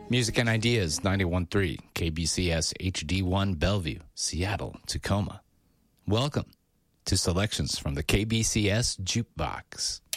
Music and Ideas 91.3 KBCS HD1 Bellevue, Seattle, Tacoma. Welcome to selections from the KBCS Jukebox.